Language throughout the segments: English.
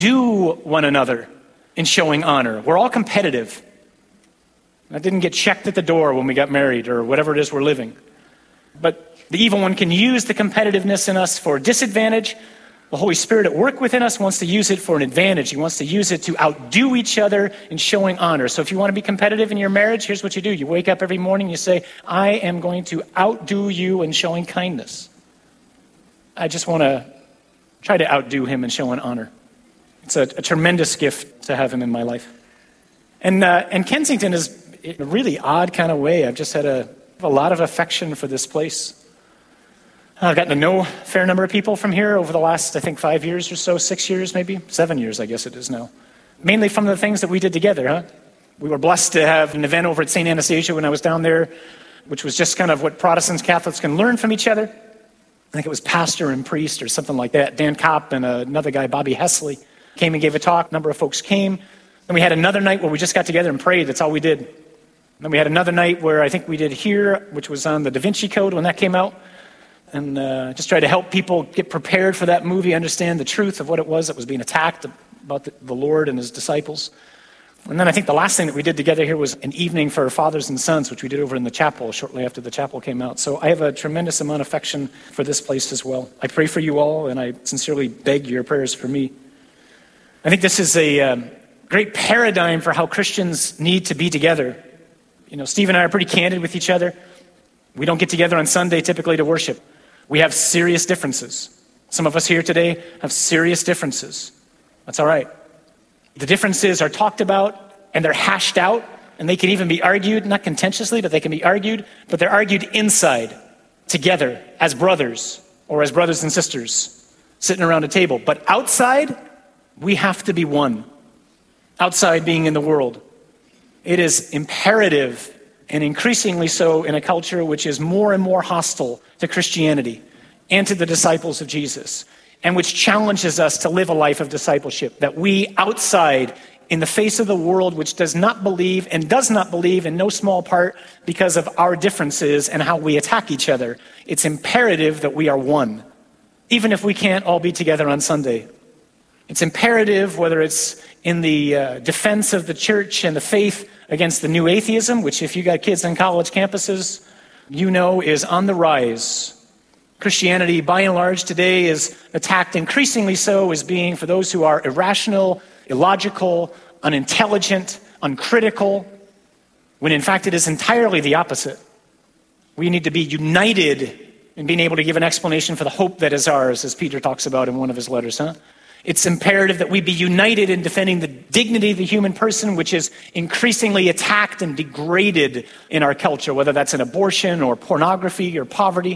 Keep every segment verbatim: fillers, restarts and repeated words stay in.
outdo one another in showing honor. We're all competitive. That didn't get checked at the door when we got married or whatever it is we're living. But the evil one can use the competitiveness in us for disadvantage. The Holy Spirit at work within us wants to use it for an advantage. He wants to use it to outdo each other in showing honor. So if you want to be competitive in your marriage, here's what you do. You wake up every morning, you say, I am going to outdo you in showing kindness. I just want to try to outdo him in showing honor. It's a, a tremendous gift to have him in my life. And, uh, and Kensington is in a really odd kind of way. I've just had a, a lot of affection for this place. I've gotten to know a fair number of people from here over the last, I think, five years or so, six years maybe, seven years I guess it is now. Mainly from the things that we did together, huh? We were blessed to have an event over at Saint Anastasia when I was down there, which was just kind of what Protestants, Catholics can learn from each other. I think it was pastor and priest or something like that. Dan Kopp and another guy, Bobby Hesley, came and gave a talk. A number of folks came. Then we had another night where we just got together and prayed. That's all we did. Then we had another night where I think we did here, which was on the Da Vinci Code when that came out. And uh, just try to help people get prepared for that movie, understand the truth of what it was that was being attacked about the, the Lord and his disciples. And then I think the last thing that we did together here was an evening for fathers and sons, which we did over in the chapel shortly after the chapel came out. So I have a tremendous amount of affection for this place as well. I pray for you all, and I sincerely beg your prayers for me. I think this is a um, great paradigm for how Christians need to be together. You know, Steve and I are pretty candid with each other. We don't get together on Sunday typically to worship. We have serious differences. Some of us here today have serious differences. That's all right. The differences are talked about and they're hashed out, and they can even be argued, not contentiously, but they can be argued, but they're argued inside, together, as brothers or as brothers and sisters, sitting around a table. But outside, we have to be one. Outside being in the world. It is imperative, and increasingly so in a culture which is more and more hostile to Christianity and to the disciples of Jesus, and which challenges us to live a life of discipleship, that we outside, in the face of the world which does not believe and does not believe in no small part because of our differences and how we attack each other, it's imperative that we are one, even if we can't all be together on Sunday. It's imperative, whether it's in the uh, defense of the church and the faith against the new atheism, which if you got kids on college campuses, you know is on the rise. Christianity, by and large, today is attacked increasingly so as being for those who are irrational, illogical, unintelligent, uncritical, when in fact it is entirely the opposite. We need to be united in being able to give an explanation for the hope that is ours, as Peter talks about in one of his letters, huh? It's imperative that we be united in defending the dignity of the human person, which is increasingly attacked and degraded in our culture, whether that's in abortion or pornography or poverty.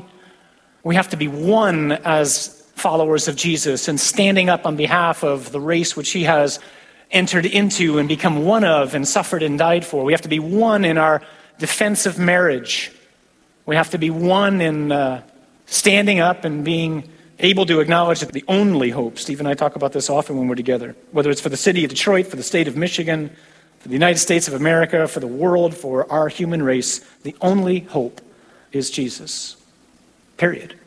We have to be one as followers of Jesus and standing up on behalf of the race which he has entered into and become one of and suffered and died for. We have to be one in our defense of marriage. We have to be one in uh, standing up and being able to acknowledge that the only hope, Steve and I talk about this often when we're together, whether it's for the city of Detroit, for the state of Michigan, for the United States of America, for the world, for our human race, the only hope is Jesus. Period.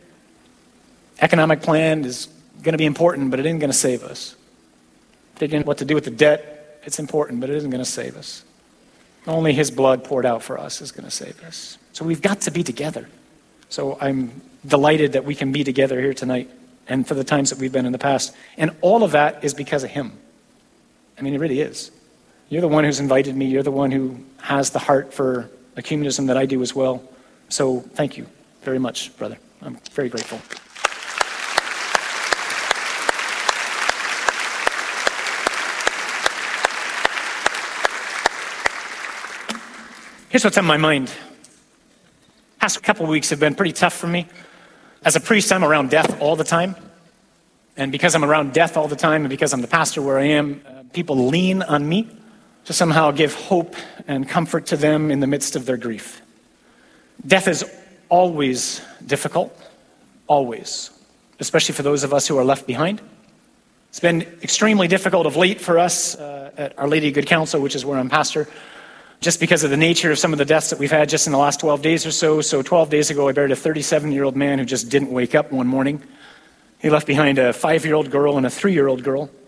Economic plan is going to be important, but it isn't going to save us. Figuring what to do with the debt, it's important, but it isn't going to save us. Only his blood poured out for us is going to save us. So we've got to be together. So I'm delighted that we can be together here tonight and for the times that we've been in the past. And all of that is because of him. I mean, it really is. You're the one who's invited me. You're the one who has the heart for ecumenism that I do as well. So thank you very much, brother. I'm very grateful. Here's what's on my mind. Past couple of weeks have been pretty tough for me. As a priest, I'm around death all the time. And because I'm around death all the time, and because I'm the pastor where I am, uh, people lean on me to somehow give hope and comfort to them in the midst of their grief. Death is always difficult, always, especially for those of us who are left behind. It's been extremely difficult of late for us uh, at Our Lady of Good Counsel, which is where I'm pastor, just because of the nature of some of the deaths that we've had just in the last twelve days or so. So twelve days ago, I buried a thirty-seven-year-old man who just didn't wake up one morning. He left behind a five-year-old girl and a three-year-old girl.